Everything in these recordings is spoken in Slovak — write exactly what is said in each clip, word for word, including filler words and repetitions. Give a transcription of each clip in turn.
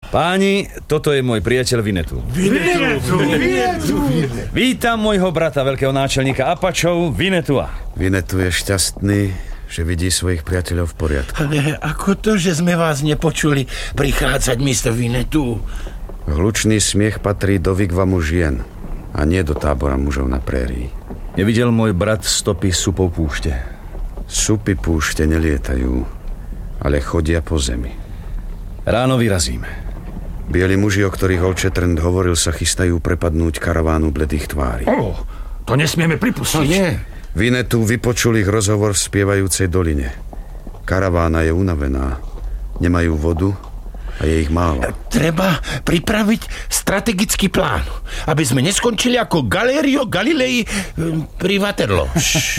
Páni, toto je môj priateľ Vinetu. Vinetu! Vinetu! Vítam môjho brata, veľkého náčelníka Apačov, Vinetua. Vinetu je šťastný, že vidí svojich priateľov v poriadku. Ale ako to, že sme vás nepočuli prichádzať, mister Vinetu? Hlučný smiech patrí do vigvamu žien a nie do tábora mužov na prérii. Nevidel môj brat stopy supov púšte? Supy púšte nelietajú, ale chodia po zemi. Ráno vyrazíme. Bieli muži, o ktorých Olčetrnd hovoril, sa chystajú prepadnúť karavánu bledých tvári. O, to nesmieme pripustiť. No nie. Vinetu vypočul ich rozhovor v spievajúcej doline. Karavána je unavená, nemajú vodu a je ich málo. Treba pripraviť strategický plán, aby sme neskončili ako Galerio Galilei pri Waterloo.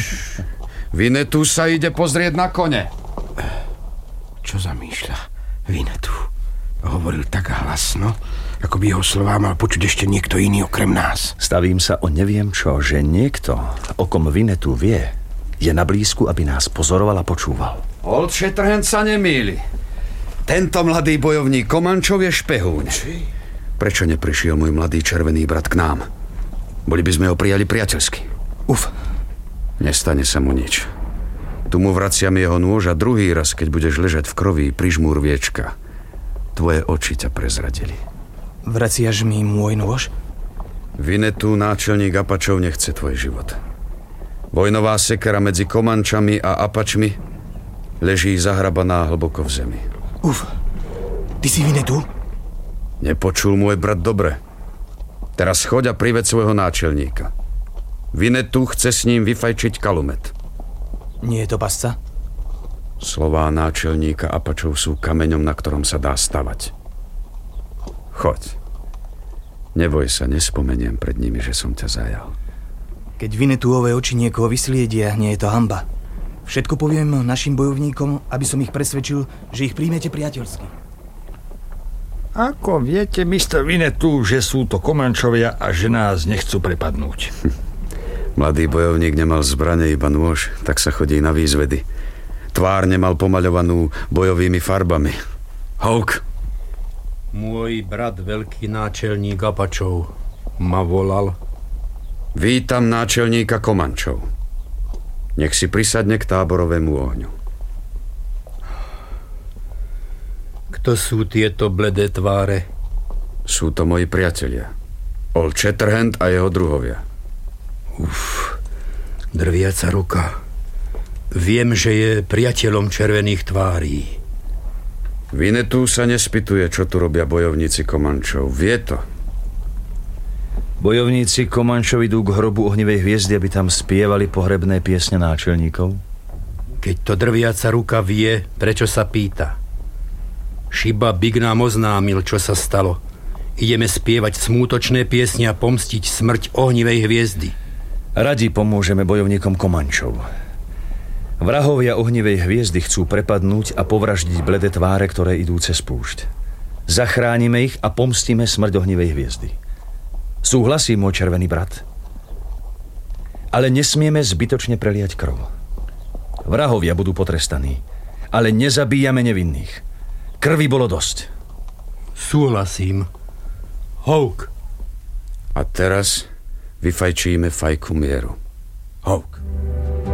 Vinetu sa ide pozrieť na kone. Čo zamýšľa Vinetu? Hovoril tak hlasno, ako by jeho slová mal počuť ešte niekto iný okrem nás. Stavím sa o neviem čo, že niekto, o kom Vinetu vie, je na blízku, aby nás pozoroval a počúval. Olčetrnd sa nemýli. Tento mladý bojovník Komančov je špehúň. Prečo neprišiel môj mladý červený brat k nám? Boli by sme ho prijali priateľsky. Uf. Nestane sa mu nič. Tu mu vraciam jeho nôž a druhý raz, keď budeš ležať v kroví, prižmúr viečka. Tvoje oči ťa prezradili. Vraciaš mi môj nôž? Vinetu, náčelník Apačov, nechce tvoj život. Vojnová sekera medzi Komančami a Apačmi leží zahrabaná hlboko v zemi. Uf, ty si Vinetu? Nepočul môj brat dobre. Teraz choď a prived svojho náčelníka. Vinetu chce s ním vyfajčiť kalumet. Nie je to pasca? Slová náčelníka Apačov sú kameňom, na ktorom sa dá stavať. Choď. Neboj sa, nespomeniem pred nimi, že som ťa zajal. Keď Vinetuové oči niekoho vysliedia, nie je to hanba. Všetko poviem našim bojovníkom, aby som ich presvedčil, že ich príjmete priateľsky. Ako viete, mister Vinetu, že sú to Komančovia a že nás nechcú prepadnúť? Mladý bojovník nemal zbrane, iba nôž, tak sa chodí na výzvedy. Tvár nemal pomaľovanú bojovými farbami. Houk! Môj brat, veľký náčelník Apačov, ma volal. Vítam náčelníka Komančov. Nech si prisadne k táborovému ohňu. Kto sú tieto bledé tváre? Sú to moji priatelia. Olčetrnd a jeho druhovia. Uf, drviaca ruka. Viem, že je priateľom červených tvárí. Vinetu sa nespýtuje, čo tu robia bojovníci Komančov. Vie to. Bojovníci Komančov idú k hrobu ohnivej hviezdy, aby tam spievali pohrebné piesne náčelníkov. Keď to drviaca ruka vie, prečo sa pýta? Šiba Big nám oznámil, čo sa stalo. Ideme spievať smútočné piesne a pomstiť smrť ohnivej hviezdy. Radi pomôžeme bojovníkom Komančov. Vrahovia ohnivej hviezdy chcú prepadnúť a povraždiť bledé tváre, ktoré idú cez púšť. Zachránime ich a pomstíme smrť ohnivej hviezdy. Súhlasí, môj červený brat? Ale nesmieme zbytočne preliať krv. Vrahovia budú potrestaní, ale nezabíjame nevinných. Krvi bolo dosť. Súhlasím. Houk. A teraz vyfajčíme fajku mieru.